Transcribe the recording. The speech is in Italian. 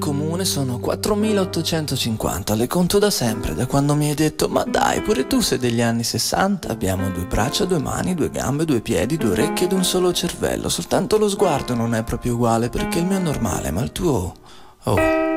Comune sono 4850, le conto da sempre, da quando mi hai detto ma dai, pure tu sei degli anni 60. Abbiamo due braccia, due mani, due gambe, due piedi, due orecchie ed un solo cervello. Soltanto lo sguardo non è proprio uguale perché il mio è normale, ma il tuo... Oh.